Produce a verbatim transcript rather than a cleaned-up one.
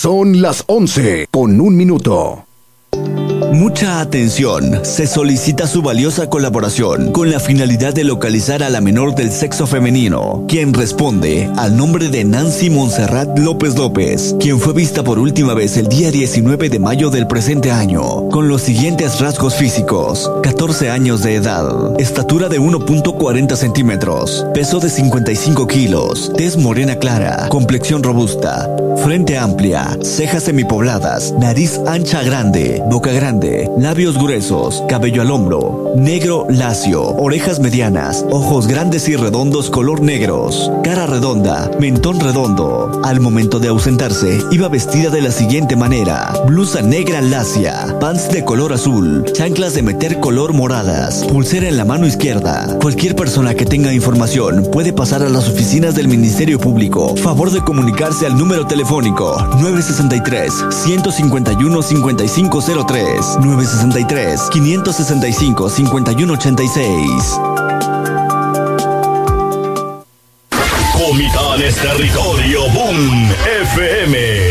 Son las once con un minuto. Mucha atención, se solicita su valiosa colaboración con la finalidad de localizar a la menor del sexo femenino, quien responde al nombre de Nancy Montserrat López López, quien fue vista por última vez el día diecinueve de mayo del presente año, con los siguientes rasgos físicos: catorce años de edad, estatura de uno punto cuarenta centímetros, peso de cincuenta y cinco kilos, tez morena clara, complexión robusta, frente amplia, cejas semipobladas, nariz ancha grande, boca grande, labios gruesos, cabello al hombro, negro lacio, orejas medianas, ojos grandes y redondos color negros, cara redonda, mentón redondo. Al momento de ausentarse, iba vestida de la siguiente manera: blusa negra lacia, pants de color azul, chanclas de meter color moradas, pulsera en la mano izquierda. Cualquier persona que tenga información puede pasar a las oficinas del Ministerio Público. Favor de comunicarse al número telefónico nueve sesenta y tres, ciento cincuenta y uno, cincuenta y cinco cero tres, nueve sesenta y tres, quinientos sesenta y cinco, cincuenta y uno ochenta y seis. Comitán es territorio Boom F M.